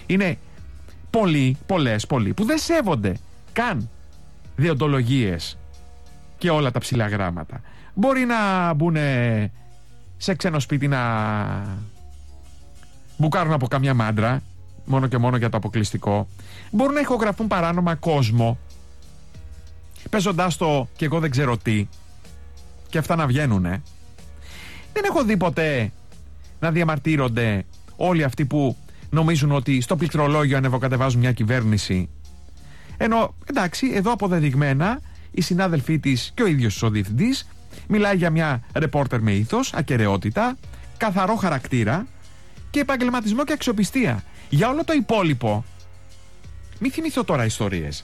Είναι πολλοί που δεν σέβονται καν δεοντολογίες και όλα τα ψηλά γράμματα. Μπορεί να μπουν σε ξένο σπίτι να μπουκάρουν από καμιά μάντρα, μόνο και μόνο για το αποκλειστικό. Μπορούν να ηχογραφούν παράνομα κόσμο, παίζοντάς το και εγώ δεν ξέρω τι, και αυτά να βγαίνουνε. Δεν έχω δει ποτέ να διαμαρτύρονται όλοι αυτοί που νομίζουν ότι στο πληκτρολόγιο ανεβοκατεβάζουν μια κυβέρνηση. Ενώ, εντάξει, εδώ αποδεδειγμένα οι συνάδελφοί της και ο ίδιος ο διευθυντής μιλάει για μια ρεπόρτερ με ήθος, ακεραιότητα, καθαρό χαρακτήρα και επαγγελματισμό και αξιοπιστία. Για όλο το υπόλοιπο, μη θυμηθώ τώρα ιστορίες.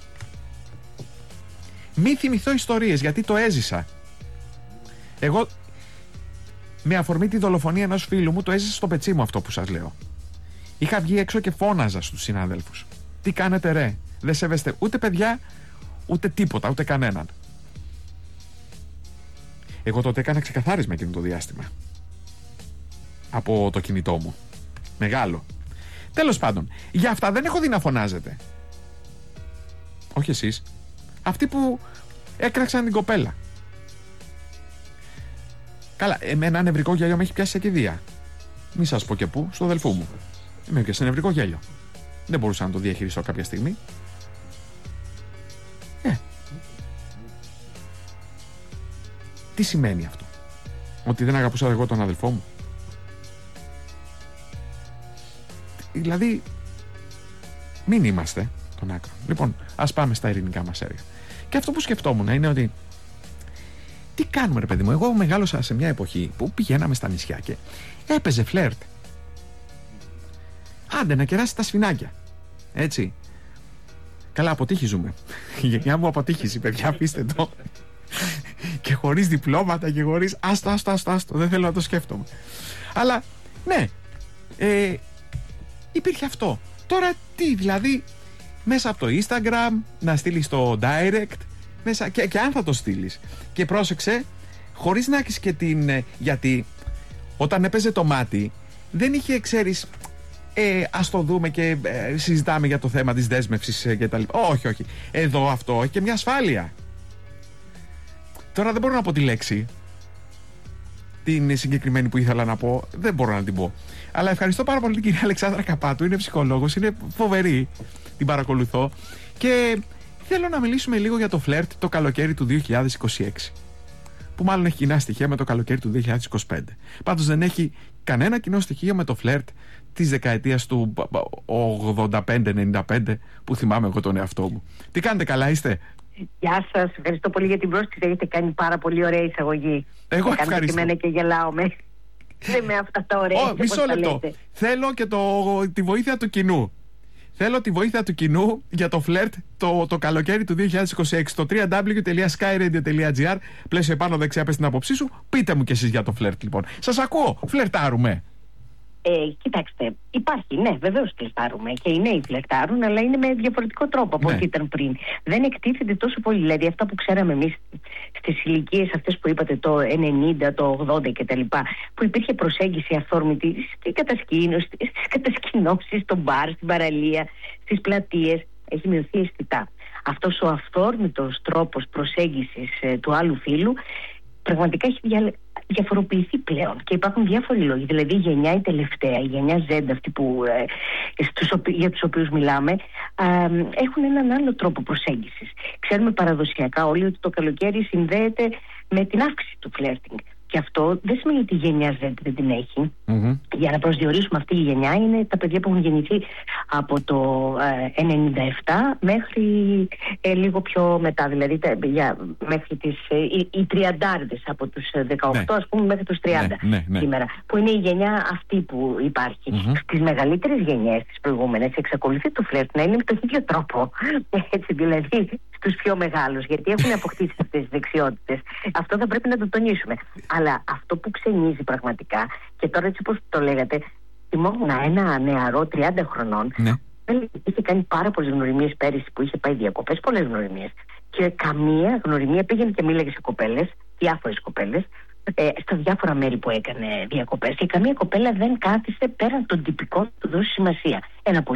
Μη θυμηθώ ιστορίες, γιατί το έζησα. Εγώ, με αφορμή τη δολοφονία ενός φίλου μου, το έζησα στο πετσί μου αυτό που σας λέω. Είχα βγει έξω και φώναζα στους συνάδελφους. Τι κάνετε ρε, δεν σέβεστε ούτε παιδιά, ούτε τίποτα, ούτε κανέναν. Εγώ τότε έκανα ξεκαθάρισμα εκείνο το διάστημα από το κινητό μου. Μεγάλο. Τέλος πάντων, για αυτά δεν έχω δει να φωνάζετε. Όχι εσείς. Αυτοί που έκραξαν την κοπέλα. Καλά, εμένα νευρικό γέλιο με έχει πιάσει σε κηδεία. Μη σας πω και πού, στο αδελφού μου. Με πιάσει νευρικό γέλιο. Δεν μπορούσα να το διαχειριστώ κάποια στιγμή. Τι σημαίνει αυτό? Ότι δεν αγαπούσα εγώ τον αδελφό μου? Δηλαδή, μην είμαστε τον άκρο. Λοιπόν, ας πάμε στα ειρηνικά μας έργα. Και αυτό που σκεφτόμουν είναι ότι τι κάνουμε ρε παιδί μου? Εγώ μεγάλωσα σε μια εποχή που πηγαίναμε στα νησιά και έπαιζε φλερτ. Άντε να κεράσει τα σφινάκια. Έτσι. Καλά, αποτύχη ζούμε. Η γενιά μου αποτύχηση, παιδιά, αφήστε το. Και χωρίς διπλώματα και χωρίς άστο, δεν θέλω να το σκέφτομαι. Αλλά ναι, υπήρχε αυτό. Τώρα τι, δηλαδή μέσα από το Instagram να στείλεις το direct μέσα, και αν θα το στείλεις, και πρόσεξε, χωρίς να έχεις και την, γιατί όταν έπαιζε το μάτι δεν είχε, ξέρεις, ας το δούμε και συζητάμε για το θέμα της δέσμευσης και τα λοιπά. Όχι, εδώ αυτό έχει και μια ασφάλεια. Τώρα δεν μπορώ να πω τη λέξη, την συγκεκριμένη που ήθελα να πω, δεν μπορώ να την πω. Αλλά ευχαριστώ πάρα πολύ την κυρία Αλεξάνδρα Καπάτου, είναι ψυχολόγος, είναι φοβερή, την παρακολουθώ. Και θέλω να μιλήσουμε λίγο για το φλερτ το καλοκαίρι του 2026. Που μάλλον έχει κοινά στοιχεία με το καλοκαίρι του 2025. Πάντως δεν έχει κανένα κοινό στοιχείο με το φλερτ της δεκαετίας του 85-95 που θυμάμαι εγώ τον εαυτό μου. Τι κάνετε, καλά είστε? Γεια σας, ευχαριστώ πολύ για την πρόσκληση. Έχετε κάνει πάρα πολύ ωραία εισαγωγή. Εγώ ευχαριστώ. Και εμένα και γελάω με αυτά τα ωραία. Μισό λεπτό. Θέλω και τη βοήθεια του κοινού. Θέλω τη βοήθεια του κοινού για το φλερτ το καλοκαίρι του 2026. Το www.skyradio.gr, πλαίσιο επάνω δεξιά, πες την άποψή σου. Πείτε μου κι εσείς για το φλερτ, λοιπόν. Σας ακούω. Φλερτάρουμε. Κοιτάξτε, υπάρχει, ναι, βεβαίως φλερτάρουμε και οι νέοι φλερτάρουν, αλλά είναι με διαφορετικό τρόπο από ό,τι ήταν πριν. Δεν εκτίθεται τόσο πολύ. Δηλαδή, αυτά που ξέραμε εμείς στις ηλικίες αυτές που είπατε, το 90, το 80 κτλ., που υπήρχε προσέγγιση αυθόρμητη στις κατασκηνώσεις, στο μπαρ, στην παραλία, στις πλατείες, έχει μειωθεί αισθητά. Αυτός ο αυθόρμητος τρόπος προσέγγισης του άλλου φύλου πραγματικά έχει διαφοροποιηθεί πλέον και υπάρχουν διάφοροι λόγοι. Δηλαδή η γενιά η τελευταία, η γενιά Z, αυτή που, για τους οποίους μιλάμε, έχουν έναν άλλο τρόπο προσέγγισης. Ξέρουμε παραδοσιακά όλοι ότι το καλοκαίρι συνδέεται με την αύξηση του φλερτινγκ. Και αυτό δεν σημαίνει ότι η γενιά Z δεν την έχει. Για να προσδιορίσουμε αυτή η γενιά είναι τα παιδιά που έχουν γεννηθεί από το 97 μέχρι λίγο πιο μετά. Δηλαδή μέχρι οι τριαντάρδες, από τους 18 ας πούμε μέχρι τους 30 σήμερα. Που είναι η γενιά αυτή που υπάρχει. Στις μεγαλύτερες γενιές, τις προηγούμενες, εξακολουθεί το φλερτ να είναι με τον ίδιο τρόπο. Έτσι δηλαδή στους πιο μεγάλους, γιατί έχουν αποκτήσει αυτές τις δεξιότητες. Αυτό θα πρέπει να το τονίσουμε. Αλλά αυτό που ξενίζει πραγματικά, και τώρα έτσι όπως το λέγατε, θυμόμουν ένα νεαρό 30 χρονών, είχε κάνει πάρα πολλές γνωριμίες πέρυσι που είχε πάει διακοπές, πολλές γνωριμίες. Και καμία γνωριμία πήγαινε και μίλαγε σε κοπέλες, διάφορες κοπέλες, στα διάφορα μέρη που έκανε διακοπές. Και καμία κοπέλα δεν κάθισε πέραν των τυπικών του δώσει σημασία. Ένα